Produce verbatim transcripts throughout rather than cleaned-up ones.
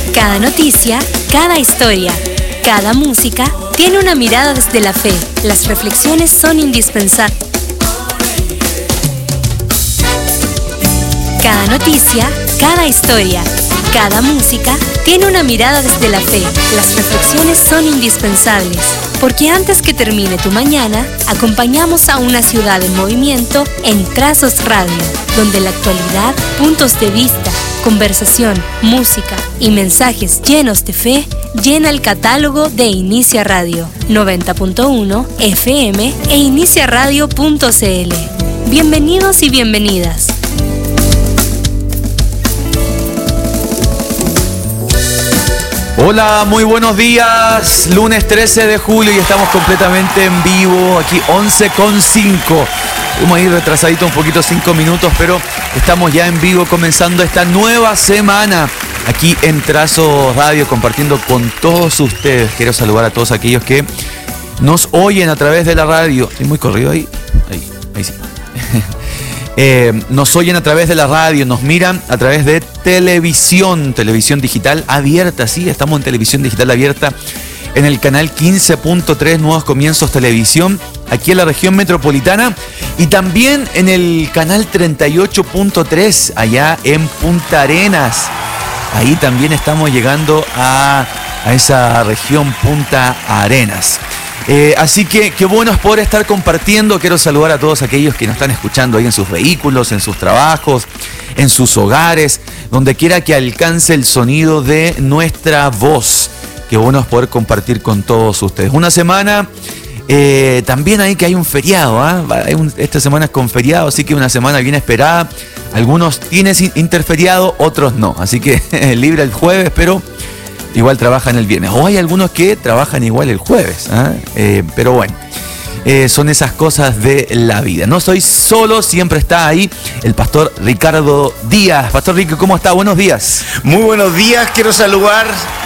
Cada noticia, cada historia, cada música tiene una mirada desde la fe. Las reflexiones son indispensables. Cada noticia, cada historia, cada música tiene una mirada desde la fe. Las reflexiones son indispensables, porque antes que termine tu mañana, acompañamos a una ciudad en movimiento en Trazos Radio, donde la actualidad, puntos de vista, conversación, música y mensajes llenos de fe llena el catálogo de Inicia Radio, noventa punto uno F M e inicia radio punto c l. Bienvenidos y bienvenidas. Hola, muy buenos días. Lunes trece de julio y estamos completamente en vivo, aquí once con cinco. Vamos a ir retrasadito un poquito, cinco minutos, pero estamos ya en vivo comenzando esta nueva semana aquí en Trazos Radio, compartiendo con todos ustedes. Quiero saludar a todos aquellos que nos oyen a través de la radio. ¿Estoy muy corrido ahí? Ahí, ahí sí. Eh, nos oyen a través de la radio, nos miran a través de televisión, televisión digital abierta, sí, estamos en televisión digital abierta en el canal quince punto tres Nuevos Comienzos Televisión, aquí en la región metropolitana, y también en el canal treinta y ocho punto tres allá en Punta Arenas. Ahí también estamos llegando a, a esa región Punta Arenas. Eh, así que qué bueno es poder estar compartiendo. Quiero saludar a todos aquellos que nos están escuchando ahí en sus vehículos, en sus trabajos, en sus hogares, donde quiera que alcance el sonido de nuestra voz. Qué bueno es poder compartir con todos ustedes. Una semana eh, también ahí que hay un feriado, ¿eh? un, esta semana es con feriado, así que una semana bien esperada. Algunos tienen interferiado, otros no. Así que libre el jueves, pero igual trabajan el viernes. O hay algunos que trabajan igual el jueves. ¿eh? Eh, pero bueno, eh, son esas cosas de la vida. No soy solo, siempre está ahí el pastor Ricardo Díaz. Pastor Rico, ¿cómo está? Buenos días. Muy buenos días. Quiero saludar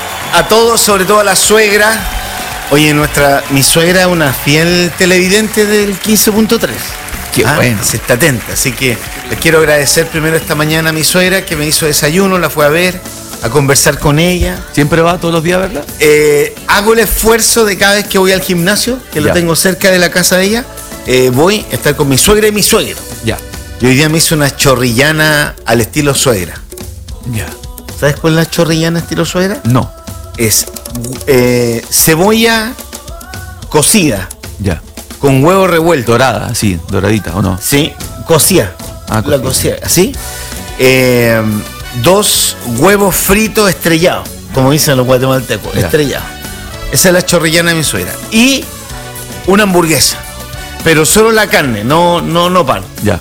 a todos, sobre todo a la suegra. Oye, nuestra, mi suegra es una fiel televidente del quince punto tres. Qué ah, bueno. Se está atenta. Así que les quiero agradecer primero esta mañana a mi suegra que me hizo desayuno, la fue a ver, a conversar con ella. ¿Siempre va todos los días, verdad? Eh, hago el esfuerzo de cada vez que voy al gimnasio, que ya lo tengo cerca de la casa de ella, eh, voy a estar con mi suegra y mi suegro. Ya. Y hoy día me hizo una chorrillana al estilo suegra. Ya. ¿Sabes cuál es la chorrillana estilo suegra? No. Es eh, cebolla cocida. Ya. Con huevo revuelto. Dorada, sí, doradita, ¿o no? Sí, cocida. Ah, la cocida, ¿así? Eh... Dos huevos fritos estrellados, como dicen los guatemaltecos, ya. Estrellados. Esa es la chorrillana de mi suegra. Y una hamburguesa, pero solo la carne, no, no, no pan. Ya.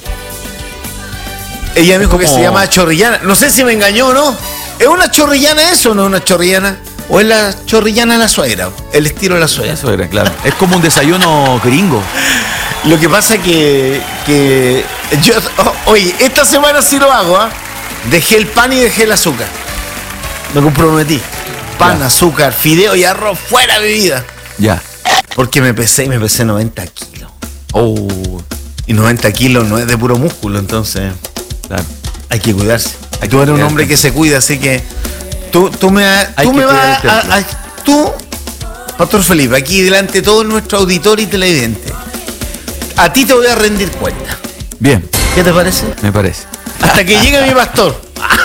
Ella me dijo que se llama chorrillana. No sé si me engañó o no. ¿Es una chorrillana eso o no es una chorrillana? ¿O es la chorrillana de la suegra? El estilo de la suegra. La suegra, claro. Es como un desayuno gringo. Lo que pasa que, que yo, oh, oye, esta semana sí lo hago, ¿ah? ¿eh? Dejé el pan y dejé el azúcar. Me comprometí. Pan, ya. Azúcar, fideo y arroz fuera de mi vida. Ya. Porque me pesé y me pesé noventa kilos. Oh. Y noventa kilos no es de puro músculo, entonces. Claro. Hay que cuidarse. Hay que ver un hombre que se cuida, así que. Tú, tú me, tú me vas a, a, a. Tú, Pastor Felipe, aquí delante de todo nuestro auditor y televidente. A ti te voy a rendir cuenta. Bien. ¿Qué te parece? Me parece. Hasta que llegue mi pastor.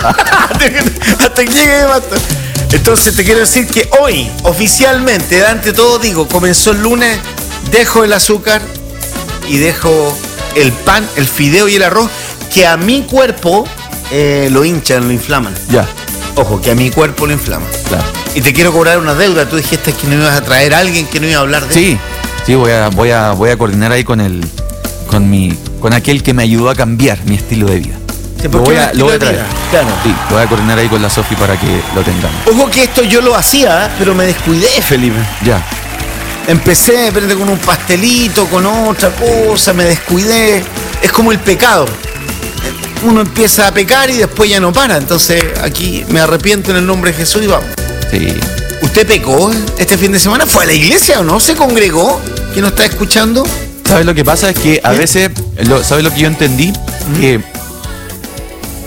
Hasta que llegue mi pastor. Entonces te quiero decir que hoy, oficialmente, delante de todo digo, comenzó el lunes, dejo el azúcar y dejo el pan, el fideo y el arroz, que a mi cuerpo eh, lo hinchan, lo inflaman. Ya. Ojo, que a mi cuerpo lo inflaman. Claro. Y te quiero cobrar una deuda. Tú dijiste que no ibas a traer a alguien que no iba a hablar de Sí, eso. sí, voy a, voy a, voy a coordinar ahí con el, con mi, con aquel que me ayudó a cambiar mi estilo de vida. Lo voy, a, lo voy a traer. Claro. Sí, lo voy a coordinar ahí con la Sofi para que lo tengamos. Ojo que esto yo lo hacía, pero me descuidé, Felipe. Ya. Empecé prende, con un pastelito, con otra cosa, me descuidé. Es como el pecado. Uno empieza a pecar y después ya no para. Entonces aquí me arrepiento en el nombre de Jesús y vamos. Sí. ¿Usted pecó este fin de semana? ¿Fue a la iglesia o no? ¿Se congregó? ¿Quién nos está escuchando? ¿Sabes lo que pasa? Es que a veces, lo, ¿sabes lo que yo entendí? ¿Mm? Que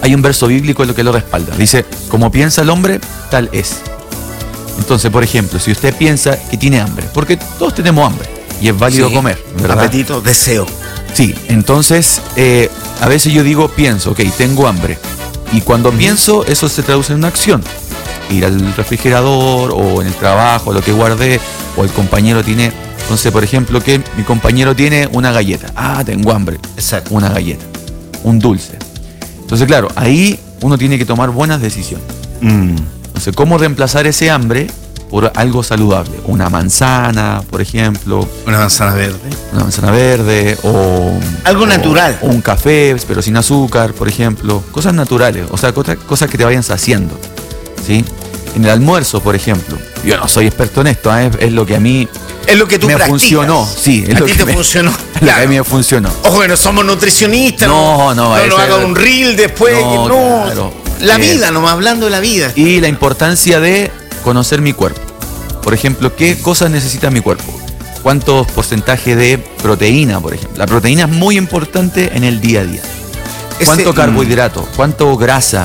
hay un verso bíblico en lo que lo respalda. Dice, como piensa el hombre, tal es. Entonces, por ejemplo, si usted piensa que tiene hambre, porque todos tenemos hambre y es válido Sí. comer, ¿verdad? Apetito, deseo. Sí, entonces eh, a veces yo digo, pienso, ok, tengo hambre. Y cuando Ujú. pienso, eso se traduce en una acción. Ir al refrigerador o en el trabajo, lo que guardé, o el compañero tiene... Entonces, por ejemplo, que mi compañero tiene una galleta. Ah, tengo hambre. Exacto. Una galleta. Un dulce. Entonces, claro, ahí uno tiene que tomar buenas decisiones. Mm. Entonces, ¿cómo reemplazar ese hambre por algo saludable? Una manzana, por ejemplo. Una manzana verde. Una manzana verde o... Algo o- natural. O un café, pero sin azúcar, por ejemplo. Cosas naturales, o sea, cosas, cosas que te vayan saciando. ¿Sí? En el almuerzo, por ejemplo. Yo no soy experto en esto, ¿eh? es, es lo que a mí Es lo que tú me practicas. funcionó. Sí, es a lo ti que te me- funcionó. lo que Claro. a mí me funcionó. Ojo que no somos nutricionistas. No, no, No ese- nos hagan un reel después. No, que no. claro. La Eh, vida, nomás hablando de la vida. Y la importancia de conocer mi cuerpo. Por ejemplo, ¿qué cosas necesita mi cuerpo? ¿Cuántos porcentajes de proteína, por ejemplo? La proteína es muy importante en el día a día. ¿Cuánto Ese- carbohidrato? ¿Cuánto grasa?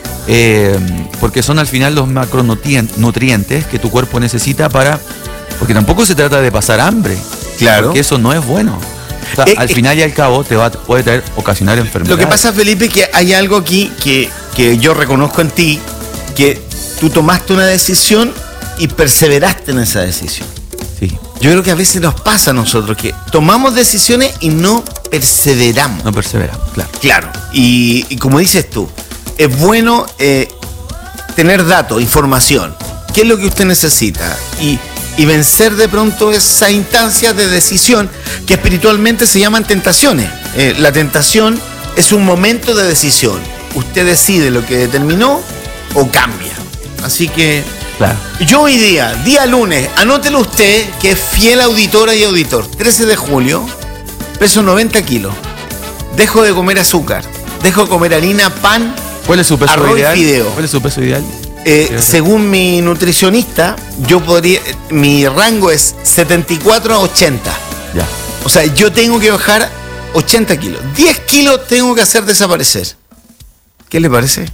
Eh, porque son al final los macronutrientes que tu cuerpo necesita para... Porque tampoco se trata de pasar hambre. Claro. Porque eso no es bueno. O sea, Eh, al eh, final y al cabo te va, puede traer, ocasionar enfermedades. Lo que pasa, Felipe, que hay algo aquí que, que yo reconozco en ti, que tú tomaste una decisión y perseveraste en esa decisión. Sí, Yo creo que a veces nos pasa a nosotros que tomamos decisiones y no perseveramos. no persevera, claro. Claro. Y, y como dices tú, es bueno eh, tener datos, información. ¿Qué es lo que usted necesita? Y, y vencer de pronto esas instancias de decisión que espiritualmente se llaman tentaciones. Eh, la tentación es un momento de decisión. Usted decide lo que determinó o cambia. Así que Claro. yo hoy día, día lunes, anótelo usted, que es fiel auditora y auditor, trece de julio, peso noventa kilos, dejo de comer azúcar, dejo de comer harina, pan, ¿Cuál es su peso arroz ideal? y fideo. ¿Cuál es su peso ideal? Eh, ¿Qué es? según mi nutricionista, yo podría, mi rango es setenta y cuatro a ochenta. Ya. O sea, yo tengo que bajar ochenta kilos. diez kilos tengo que hacer desaparecer. ¿Qué le parece?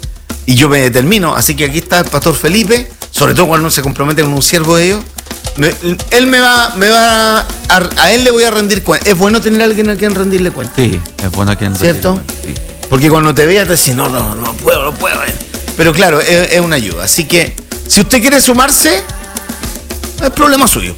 Y yo me determino. Así que aquí está el pastor Felipe, sobre todo cuando se compromete con un siervo de ellos. Me- él me va, me va a, a él le voy a rendir cuenta. Es bueno tener a alguien a quien rendirle cuenta. Sí, es bueno que en ¿Cierto? Sí. Porque cuando te veas te dices, no, no, no puedo, no puedo. Pero claro, es, es una ayuda. Así que, si usted quiere sumarse, es problema suyo.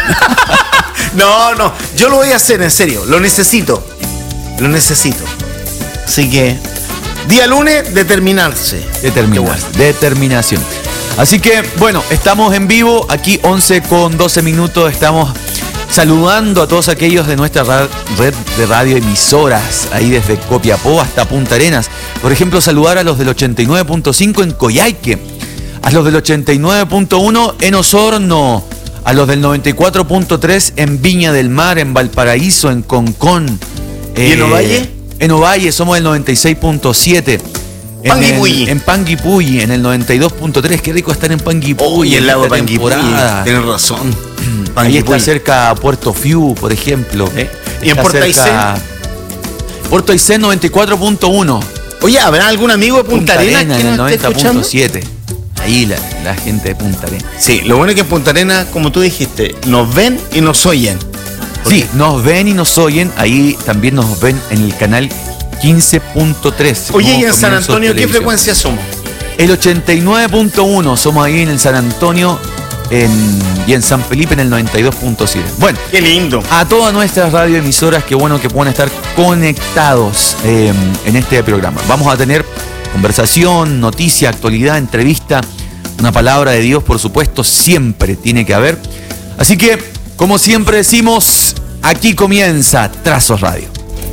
No, no, yo lo voy a hacer, en serio. Lo necesito. Lo necesito. Así que, día lunes, determinarse. Determinación. Qué bueno. Determinación. Así que, bueno, estamos en vivo, aquí once con doce minutos, estamos saludando a todos aquellos de nuestra ra- red de radio emisoras, ahí desde Copiapó hasta Punta Arenas. Por ejemplo, saludar a los del ochenta y nueve punto cinco en Coyhaique, a los del ochenta y nueve punto uno en Osorno, a los del noventa y cuatro punto tres en Viña del Mar, en Valparaíso, en Concón. ¿Y en Ovalle? En Ovalle somos el noventa y seis punto siete. En, Panguipulli. el- en Panguipulli, en el noventa y dos punto tres. Qué rico estar en Panguipulli. Uy, el en lago de esta Panguipulli. temporada. Tienes razón. Ahí está Panguipulli. cerca a Puerto Fiu, por ejemplo. ¿Eh? ¿Y en Está Puerto cerca- Puerto Aysén noventa y cuatro punto uno. Oye, ¿habrá algún amigo de Punta, Arenas Arenas que en el nos esté noventa escuchando? punto siete. Ahí la, la gente de Punta Arenas. Sí, lo bueno es que en Punta Arenas, como tú dijiste, nos ven y nos oyen. Sí, nos ven y nos oyen. Ahí también nos ven en el canal quince punto tres. Oye, como ¿y en San Comienzo Antonio qué Televisión. frecuencia somos? El ochenta y nueve punto uno. Somos ahí en el San Antonio en- y en San Felipe en el noventa y dos punto siete. Bueno, Qué lindo. a todas nuestras radioemisoras, qué bueno que puedan estar conectados eh, en este programa. Vamos a tener conversación, noticia, actualidad, entrevista, una palabra de Dios, por supuesto, siempre tiene que haber. Así que, como siempre decimos, aquí comienza Trazos Radio.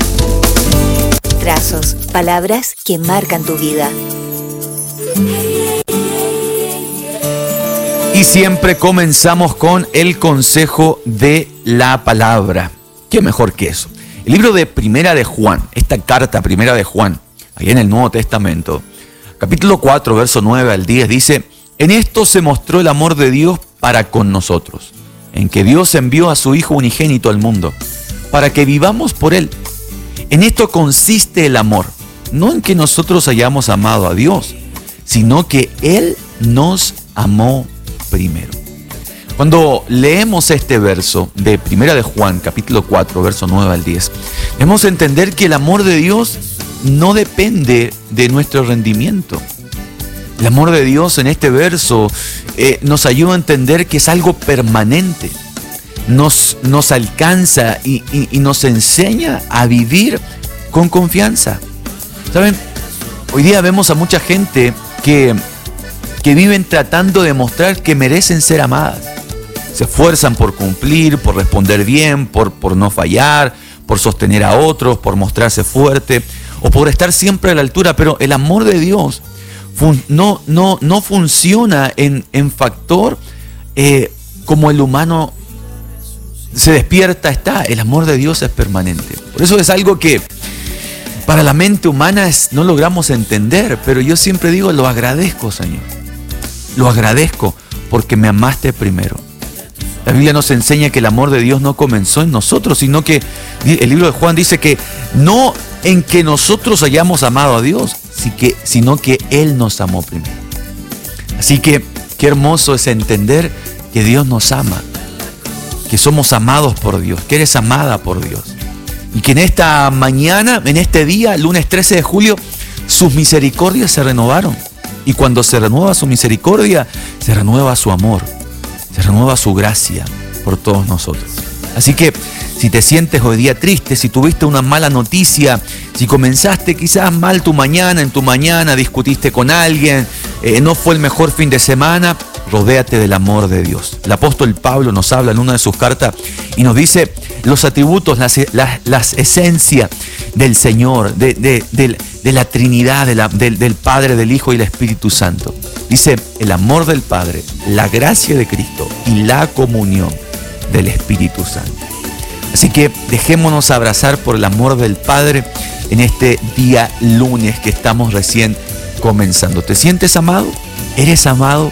Trazos, palabras que marcan tu vida. Y siempre comenzamos con el consejo de la palabra. ¿Qué mejor que eso? El libro de Primera de Juan, esta carta Primera de Juan, ahí en el Nuevo Testamento, capítulo cuatro, verso nueve al diez, dice: en esto se mostró el amor de Dios para con nosotros, en que Dios envió a su Hijo unigénito al mundo, para que vivamos por Él. En esto consiste el amor, no en que nosotros hayamos amado a Dios, sino que Él nos amó primero. Cuando leemos este verso de Primera de Juan, capítulo cuatro, verso nueve al diez, debemos entender que el amor de Dios no depende de nuestro rendimiento. El amor de Dios en este verso eh, nos ayuda a entender que es algo permanente. Nos, nos alcanza y, y, y nos enseña a vivir con confianza. ¿Saben? Hoy día vemos a mucha gente que, que viven tratando de mostrar que merecen ser amadas. Se esfuerzan por cumplir, por responder bien, por, por no fallar, por sostener a otros, por mostrarse fuerte o por estar siempre a la altura. Pero el amor de Dios fun, no, no, no funciona en, en factor eh, como el humano se despierta, está. El amor de Dios es permanente. Por eso es algo que para la mente humana es, no logramos entender, pero yo siempre digo, lo agradezco, Señor. Lo agradezco porque me amaste primero. La Biblia nos enseña que el amor de Dios no comenzó en nosotros, sino que el libro de Juan dice que no en que nosotros hayamos amado a Dios, sino que Él nos amó primero. Así que qué hermoso es entender que Dios nos ama, que somos amados por Dios, que eres amada por Dios. Y que en esta mañana, en este día, lunes trece de julio, sus misericordias se renovaron. Y cuando se renueva su misericordia, se renueva su amor, se renueva su gracia por todos nosotros. Así que si te sientes hoy día triste, si tuviste una mala noticia, si comenzaste quizás mal tu mañana, en tu mañana discutiste con alguien, eh, no fue el mejor fin de semana, rodéate del amor de Dios. El apóstol Pablo nos habla en una de sus cartas y nos dice los atributos, las, las, las esencias del Señor, de, de, de, de la Trinidad, de la, del, del Padre, del Hijo y del Espíritu Santo. Dice el amor del Padre, la gracia de Cristo y la comunión del Espíritu Santo. Así que dejémonos abrazar por el amor del Padre en este día lunes que estamos recién comenzando. ¿Te sientes amado? ¿Eres amado?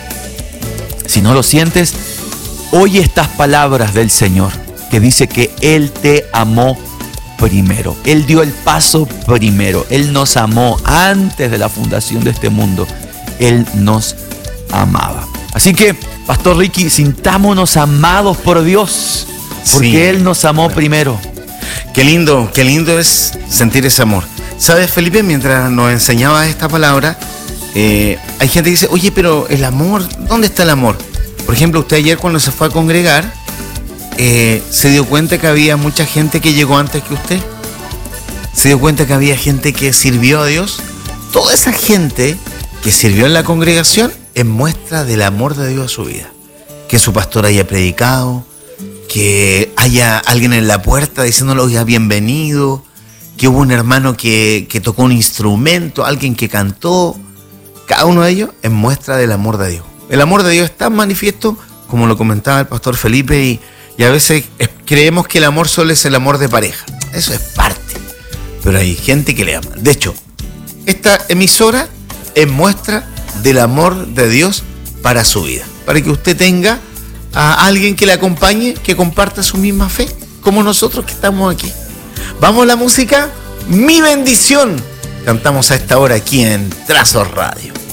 Si no lo sientes, oye estas palabras del Señor que dice que Él te amó primero. Él dio el paso primero. Él nos amó antes de la fundación de este mundo. Él nos amaba. Así que, Pastor Ricky, sintámonos amados por Dios, porque sí, Él nos amó primero. Qué lindo, qué lindo es sentir ese amor. ¿Sabes, Felipe? Mientras nos enseñaba esta palabra, eh, hay gente que dice, oye, pero el amor, ¿dónde está el amor? Por ejemplo, usted ayer cuando se fue a congregar, eh, se dio cuenta que había mucha gente que llegó antes que usted. Se dio cuenta que había gente que sirvió a Dios. Toda esa gente que sirvió en la congregación es muestra del amor de Dios a su vida. Que su pastor haya predicado, que haya alguien en la puerta diciéndole, oiga, bienvenido, que hubo un hermano que, que tocó un instrumento, alguien que cantó. Cada uno de ellos es muestra del amor de Dios. El amor de Dios es tan manifiesto, como lo comentaba el pastor Felipe, y, y a veces es, creemos que el amor solo es el amor de pareja. Eso es parte. Pero hay gente que le ama. De hecho, esta emisora es muestra del amor de Dios para su vida. Para que usted tenga a alguien que le acompañe, que comparta su misma fe, como nosotros que estamos aquí. Vamos a la música. Mi bendición. Cantamos a esta hora aquí en Trazos Radio.